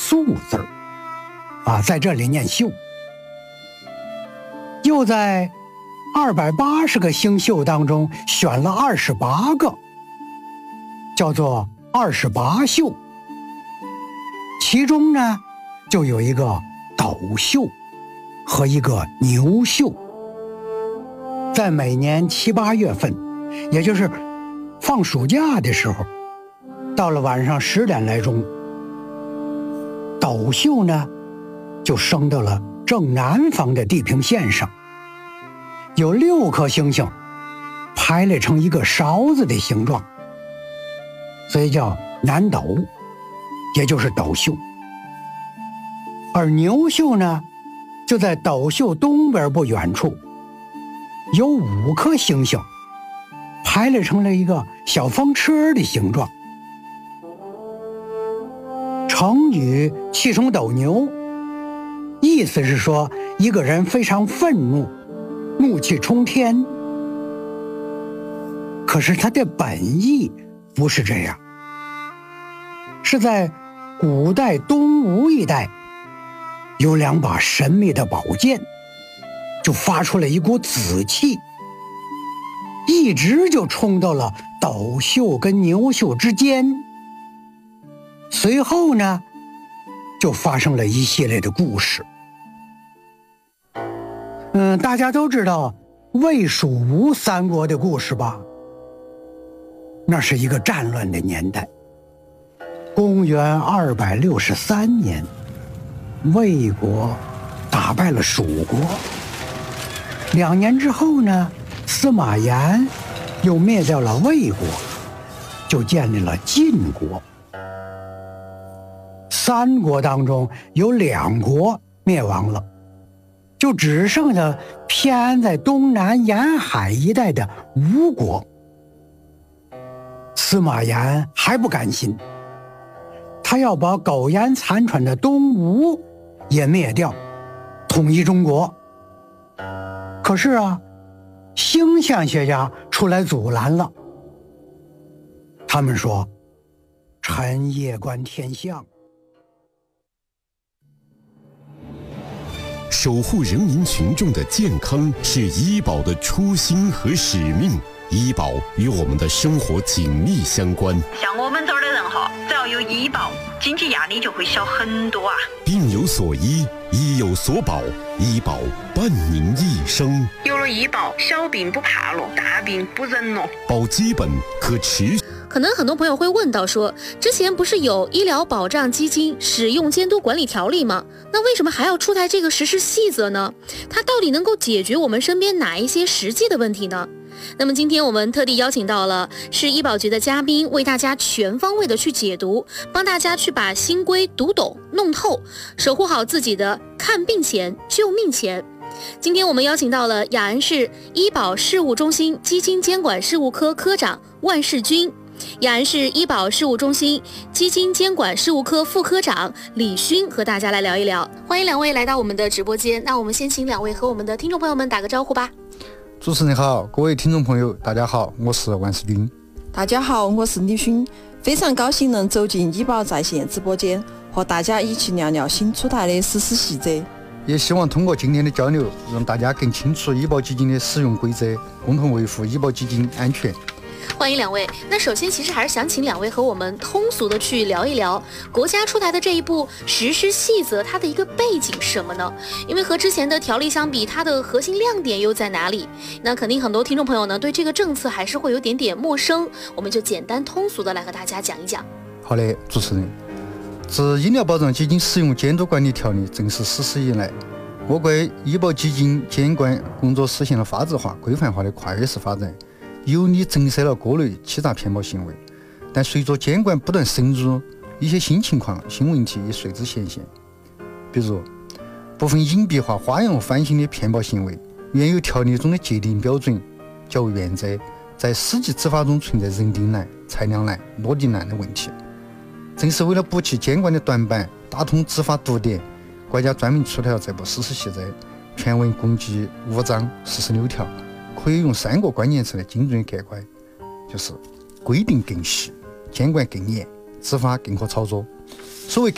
素字在这里念秀。又在280个星宿当中选了28个，叫做28宿。其中呢，就有一个斗宿和一个牛宿。在每年7、8月份，也就是放暑假的时候，到了晚上10点来钟，斗宿呢就升到了正南方的地平线上，有6颗星星排列成一个勺子的形状，所以叫南斗，也就是斗宿。而牛宿呢，就在斗宿东边不远处，有5颗星星排列成了一个小风车的形状。成语气冲斗牛，意思是说一个人非常愤怒，怒气冲天。可是他的本意不是这样，是在古代东吴一带，有2把神秘的宝剑，就发出了一股紫气，一直就冲到了斗宿跟牛宿之间。随后呢，就发生了一系列的故事。大家都知道魏蜀吴三国的故事吧？那是一个战乱的年代。公元263年，魏国打败了蜀国。2年之后呢，司马炎又灭掉了魏国，就建立了晋国。3国当中有2国灭亡了，就只剩下偏安在东南沿海一带的吴国。司马炎还不甘心，他要把苟延残喘的东吴也灭掉，统一中国。可是星象学家出来阻拦了，他们说：“臣夜观天象。” 守护人民群众的健康是医保的初心和使命，医保与我们的生活紧密相关。 像我们这儿的人只要有医保，经济压力就会小很多啊。 病有所医，医有所保，医保伴您一生。 有了医保，小病不怕了，大病不忍了。 保基本可持续。 可能很多朋友会问到说，之前不是有医疗保障基金使用监督管理条例吗？那为什么还要出台这个实施细则呢？它到底能够解决我们身边哪一些实际的问题呢？那么今天我们特地邀请到了市医保局的嘉宾，为大家全方位的去解读，帮大家去把新规读懂弄透，守护好自己的看病钱救命钱。今天我们邀请到了雅安市医保事务中心基金监管事务科科长万世军，雅安市医保事务中心基金监管事务科副科长李勋和大家来聊一聊。欢迎2位来到我们的直播间，那我们先请2位和我们的听众朋友们打个招呼吧。 主持人好，各位听众朋友大家好，我是万世军。 大家好，我是李勋，非常高兴能走进医保在线直播间，和大家一起聊聊新出台的实施细则， 也希望通过今天的交流，让大家更清楚医保基金的使用规则，共同维护医保基金安全。 欢迎2位。那首先其实还是想请2位和我们通俗的去聊一聊国家出台的这一部实施细则，它的一个背景是什么呢？因为和之前的条例相比，它的核心亮点又在哪里？那肯定很多听众朋友呢对这个政策还是会有点陌生，我们就简单通俗的来和大家讲一讲。 好的，主持人。自医疗保障基金使用监督管理条例正式实施以来，我国医保基金监管工作实现了法治化、规范化的跨越式发展，有力震慑了各类欺诈骗保行为。但随着监管不断深入，一些新情况、新问题也随之显现。比如，部分隐蔽化、花样翻新的骗保行为，原有条例中的界定标准较为原则，在实际执法中存在人定难、裁量难、落地难的问题。正是为了补齐监管的短板，打通执法堵点，国家专门出台了这部实施细则，全文共计5章46条，可以用3个关键词来精准概括，就是规定更细、监管更严、执法更可操作。所谓